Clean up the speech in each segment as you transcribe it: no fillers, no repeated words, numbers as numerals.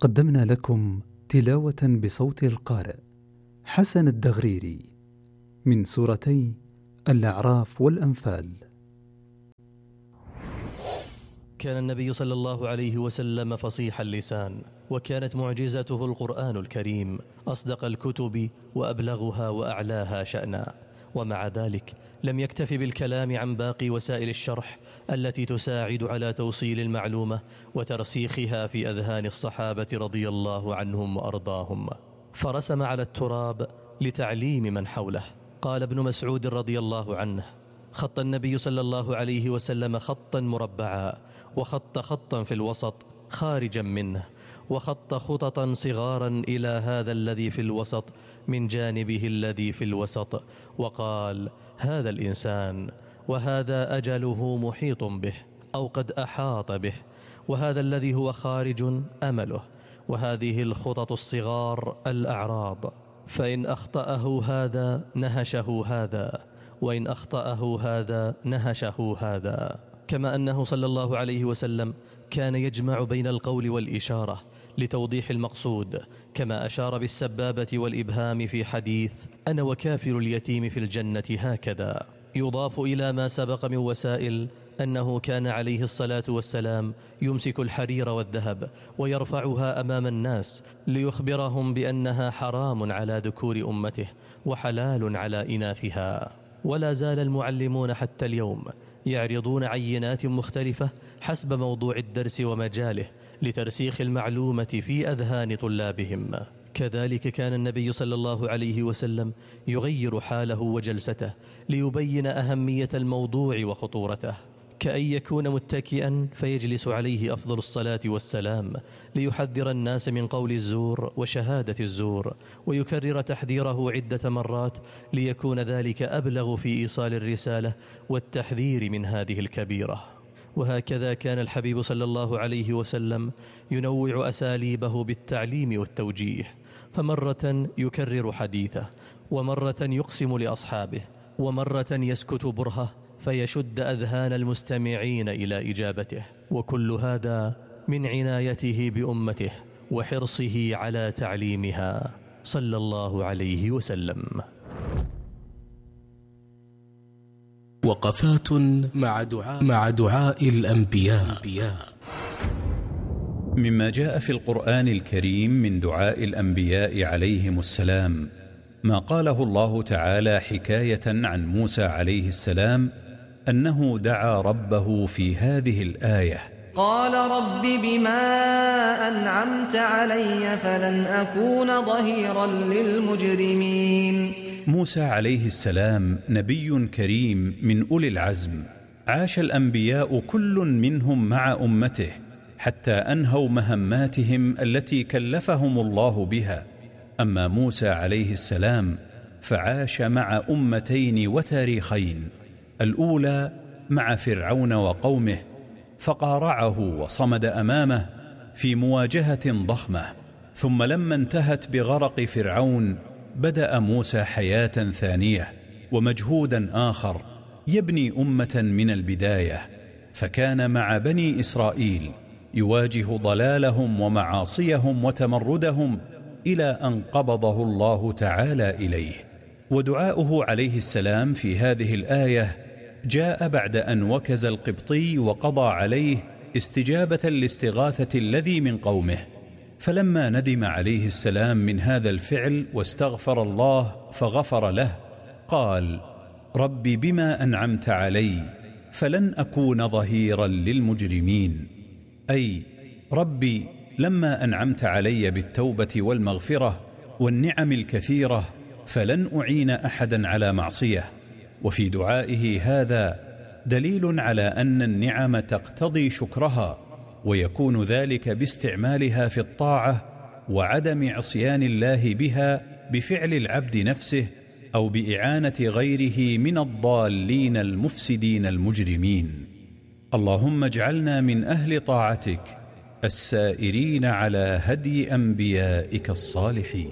قدمنا لكم تلاوة بصوت القارئ حسن الدغريري من سورتي الأعراف والأنفال. كان النبي صلى الله عليه وسلم فصيح اللسان، وكانت معجزته القرآن الكريم أصدق الكتب وأبلغها وأعلاها شأنا. ومع ذلك لم يكتف بالكلام عن باقي وسائل الشرح التي تساعد على توصيل المعلومة وترسيخها في أذهان الصحابة رضي الله عنهم وأرضاهم، فرسم على التراب لتعليم من حوله. قال ابن مسعود رضي الله عنه: خط النبي صلى الله عليه وسلم خطا مربعا، وخط خطا في الوسط خارجا منه، وخط خططا صغارا إلى هذا الذي في الوسط من جانبه الذي في الوسط، وقال: هذا الإنسان، وهذا أجله محيط به أو قد أحاط به، وهذا الذي هو خارج أمله، وهذه الخطط الصغار الأعراض، فإن أخطأه هذا نهشه هذا، وإن أخطأه هذا نهشه هذا. كما أنه صلى الله عليه وسلم كان يجمع بين القول والإشارة لتوضيح المقصود، كما أشار بالسبابة والإبهام في حديث: أنا وكافر اليتيم في الجنة هكذا. يضاف إلى ما سبق من وسائل أنه كان عليه الصلاة والسلام يمسك الحرير والذهب ويرفعها أمام الناس ليخبرهم بأنها حرام على ذكور أمته وحلال على إناثها. ولا زال المعلمون حتى اليوم يعرضون عينات مختلفة حسب موضوع الدرس ومجاله لترسيخ المعلومة في أذهان طلابهم. كذلك كان النبي صلى الله عليه وسلم يغير حاله وجلسته ليبين أهمية الموضوع وخطورته، كأن يكون متكئا فيجلس عليه أفضل الصلاة والسلام ليحذر الناس من قول الزور وشهادة الزور، ويكرر تحذيره عدة مرات ليكون ذلك أبلغ في إيصال الرسالة والتحذير من هذه الكبيرة. وهكذا كان الحبيب صلى الله عليه وسلم ينوع أساليبه بالتعليم والتوجيه، فمرة يكرر حديثه، ومرة يقسم لأصحابه، ومرة يسكت برهة فيشد أذهان المستمعين إلى إجابته، وكل هذا من عنايته بأمته وحرصه على تعليمها صلى الله عليه وسلم. وقفات مع دعاء الأنبياء. مما جاء في القرآن الكريم من دعاء الأنبياء عليهم السلام ما قاله الله تعالى حكاية عن موسى عليه السلام أنه دعا ربه في هذه الآية: قال رب بما أنعمت علي فلن أكون ظهيرا للمجرمين. موسى عليه السلام نبي كريم من أولي العزم، عاش الأنبياء كل منهم مع أمته حتى أنهوا مهماتهم التي كلفهم الله بها. أما موسى عليه السلام فعاش مع أمتين وتاريخين: الأولى مع فرعون وقومه، فقارعه وصمد أمامه في مواجهة ضخمة، ثم لما انتهت بغرق فرعون بدأ موسى حياة ثانية ومجهودا آخر يبني أمة من البداية، فكان مع بني إسرائيل يواجه ضلالهم ومعاصيهم وتمردهم إلى أن قبضه الله تعالى إليه. ودعاؤه عليه السلام في هذه الآية جاء بعد أن وكز القبطي وقضى عليه استجابة لاستغاثة الذي من قومه، فلما ندم عليه السلام من هذا الفعل واستغفر الله فغفر له قال: رب بما أنعمت علي فلن أكون ظهيرا للمجرمين، أي ربي لما أنعمت علي بالتوبة والمغفرة والنعم الكثيرة فلن أعين أحدا على معصية. وفي دعائه هذا دليل على أن النعم تقتضي شكرها، ويكون ذلك باستعمالها في الطاعة وعدم عصيان الله بها بفعل العبد نفسه أو بإعانة غيره من الضالين المفسدين المجرمين. اللهم اجعلنا من أهل طاعتك السائرين على هدي أنبيائك الصالحين.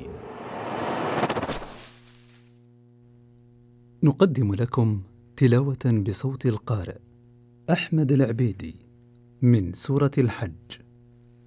نقدم لكم تلاوة بصوت القارئ أحمد العبيدي من سورة الحج.